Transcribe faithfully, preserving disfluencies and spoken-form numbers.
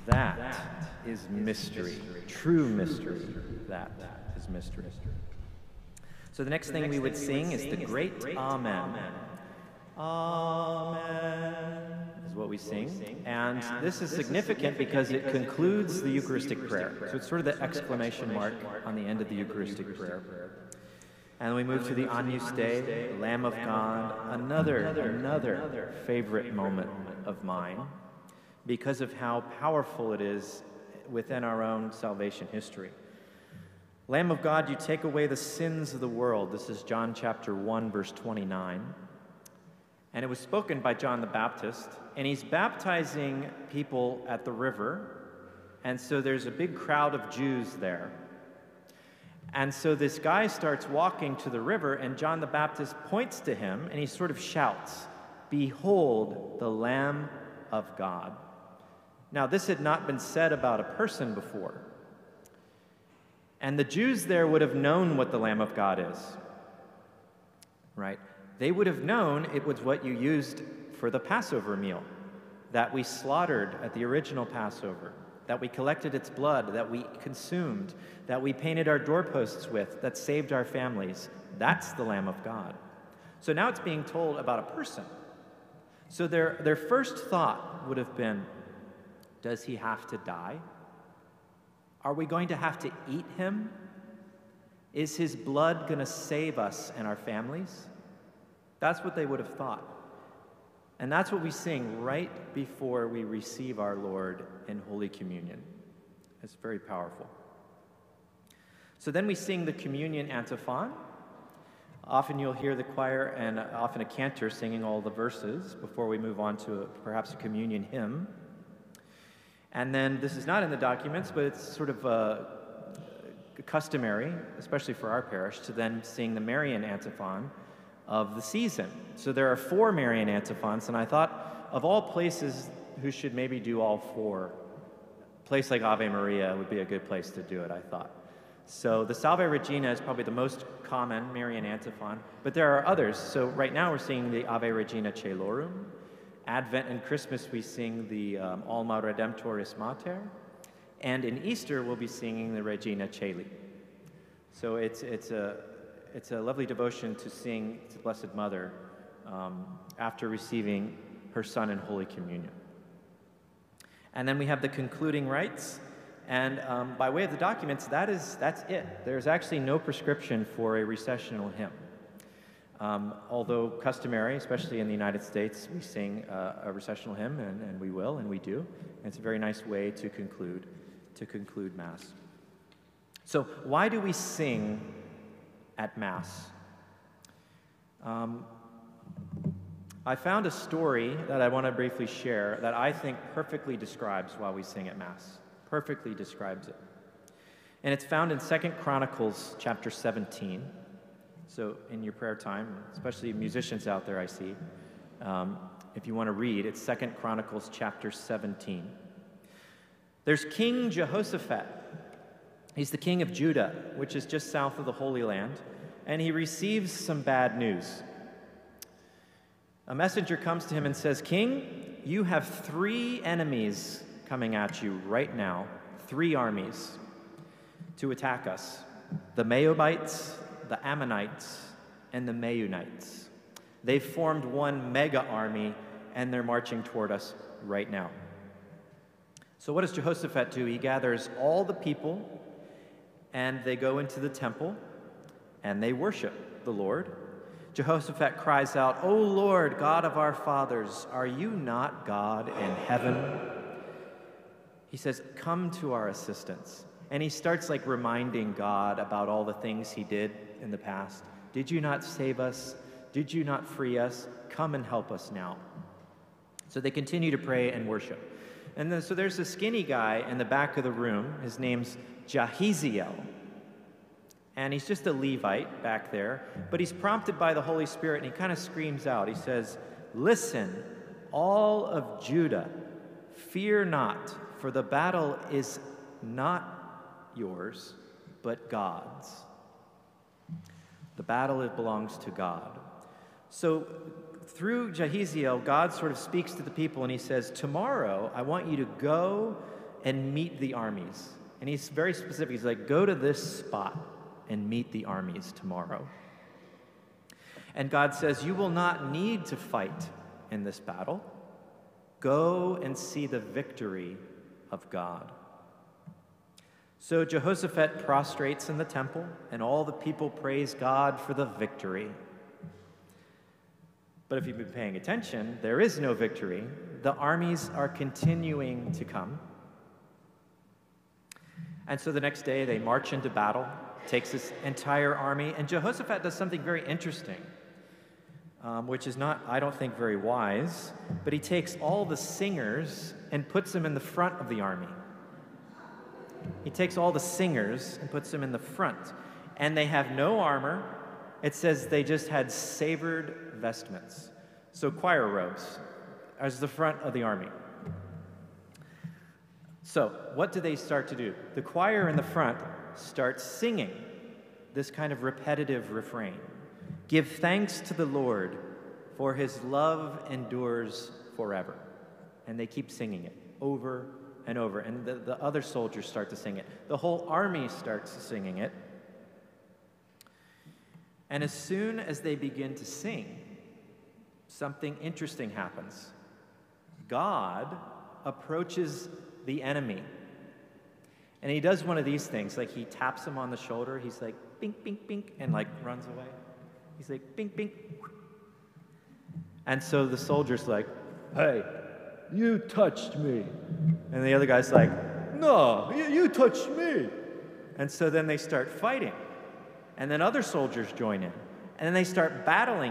That is mystery, true mystery. That is mystery. So the next thing we would sing is the great Amen. Amen is what we sing. And this is significant because it concludes the Eucharistic prayer. So it's sort of the exclamation mark on the end of the Eucharistic prayer. And we move to the Agnus Dei, Lamb of God, another, another favorite moment of mine, because of how powerful it is within our own salvation history. Lamb of God, you take away the sins of the world. This is John chapter one, verse twenty-nine. And it was spoken by John the Baptist, and he's baptizing people at the river, and so there's a big crowd of Jews there. And so this guy starts walking to the river, and John the Baptist points to him, and he sort of shouts, "Behold, the Lamb of God." Now, this had not been said about a person before. And the Jews there would have known what the Lamb of God is, right? They would have known it was what you used for the Passover meal, that we slaughtered at the original Passover, that we collected its blood, that we consumed, that we painted our doorposts with, that saved our families. That's the Lamb of God. So now it's being told about a person. So their, their first thought would have been, does he have to die? Are we going to have to eat him? Is his blood going to save us and our families? That's what they would have thought. And that's what we sing right before we receive our Lord in Holy Communion. It's very powerful. So then we sing the communion antiphon. Often you'll hear the choir and often a cantor singing all the verses before we move on to a, perhaps a communion hymn. And then this is not in the documents, but it's sort of uh, customary, especially for our parish, to then sing the Marian antiphon of the season. So there are four Marian antiphons, and I thought of all places who should maybe do all four, a place like Ave Maria would be a good place to do it, I thought. So the Salve Regina is probably the most common Marian antiphon, but there are others. So right now we're singing the Ave Regina Caelorum. Advent and Christmas we sing the um, Alma Redemptoris Mater, and in Easter we'll be singing the Regina Caeli. So it's it's a it's a lovely devotion to sing to the Blessed Mother um, after receiving her Son in Holy Communion. And then we have the concluding rites, and um, by way of the documents, that is that's it. There's actually no prescription for a recessional hymn. Um, although customary, especially in the United States, we sing uh, a recessional hymn, and, and we will, and we do. And it's a very nice way to conclude, to conclude Mass. So why do we sing at Mass? Um, I found a story that I want to briefly share that I think perfectly describes why we sing at Mass. Perfectly describes it. And it's found in Second Chronicles chapter seventeen. So in your prayer time, especially musicians out there I see, um, if you want to read, it's Second Chronicles chapter seventeen. There's King Jehoshaphat. He's the king of Judah, which is just south of the Holy Land, and he receives some bad news. A messenger comes to him and says, "King, you have three enemies coming at you right now, three armies to attack us. The Moabites, the Ammonites, and the Meunites. They've formed one mega army, and they're marching toward us right now." So what does Jehoshaphat do? He gathers all the people, and they go into the temple, and they worship the Lord. Jehoshaphat cries out, "O Lord, God of our fathers, are you not God in heaven?" He says, "Come to our assistance." And he starts like reminding God about all the things he did in the past. Did you not save us? Did you not free us? Come and help us now. So they continue to pray and worship. And then, so there's a skinny guy in the back of the room. His name's Jahaziel. And he's just a Levite back there. But he's prompted by the Holy Spirit, and he kind of screams out. He says, "Listen, all of Judah, fear not, for the battle is not yours, but God's." The battle, it belongs to God. So through Jahaziel, God sort of speaks to the people, and he says, tomorrow I want you to go and meet the armies. And he's very specific. He's like, go to this spot and meet the armies tomorrow. And God says, you will not need to fight in this battle. Go and see the victory of God. So Jehoshaphat prostrates in the temple, and all the people praise God for the victory. But if you've been paying attention, there is no victory. The armies are continuing to come. And so the next day they march into battle, takes this entire army, and Jehoshaphat does something very interesting, um, which is not, I don't think, very wise, but he takes all the singers and puts them in the front of the army. He takes all the singers and puts them in the front, and they have no armor. It says they just had savored vestments, so choir robes, as the front of the army. So what do they start to do? The choir in the front starts singing this kind of repetitive refrain. Give thanks to the Lord, for his love endures forever. And they keep singing it over and over. And the, the other soldiers start to sing it. The whole army starts singing it. And as soon as they begin to sing, something interesting happens. God approaches the enemy. And he does one of these things, like he taps him on the shoulder. He's like, bink, bink, bink, and like runs away. He's like, bink, bink. And so the soldier's like, hey, you touched me. And the other guy's like, no, you, you touched me. And so then they start fighting. And then other soldiers join in. And then they start battling